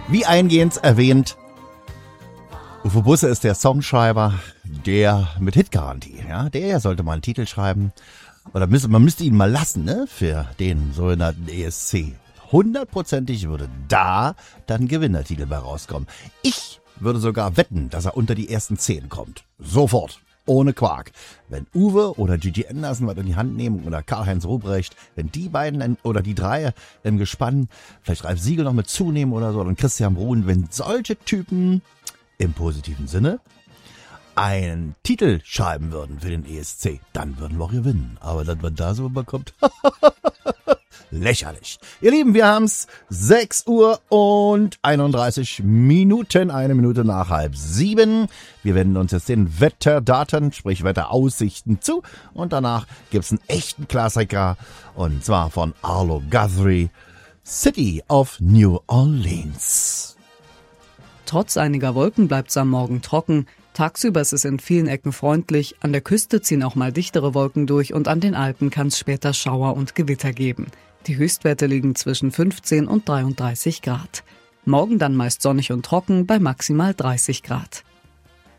Wie eingehend erwähnt, Uwe Busse ist der Songschreiber, der mit Hitgarantie, ja, der sollte mal einen Titel schreiben. Oder man müsste ihn mal lassen, ne, für den sogenannten ESC. 100%ig würde da dann Gewinnertitel bei rauskommen. Ich würde sogar wetten, dass er unter die ersten 10 kommt. Sofort. Ohne Quark. Wenn Uwe oder Gigi Anderson was in die Hand nehmen oder Karl-Heinz Ruprecht, wenn die beiden oder die drei im Gespann, vielleicht Ralf Siegel noch mit zunehmen oder so, und Christian Bruhn, wenn solche Typen im positiven Sinne einen Titel schreiben würden für den ESC, dann würden wir auch gewinnen. Aber dass man da so bekommt, lächerlich. Ihr Lieben, wir haben's 6 Uhr und 31 Minuten, 1 Minute nach 6:30. Wir wenden uns jetzt den Wetterdaten, sprich Wetteraussichten zu. Und danach gibt's einen echten Klassiker, und zwar von Arlo Guthrie, City of New Orleans. Trotz einiger Wolken bleibt's am Morgen trocken. Tagsüber ist es in vielen Ecken freundlich, an der Küste ziehen auch mal dichtere Wolken durch und an den Alpen kann es später Schauer und Gewitter geben. Die Höchstwerte liegen zwischen 15 und 33 Grad. Morgen dann meist sonnig und trocken bei maximal 30 Grad.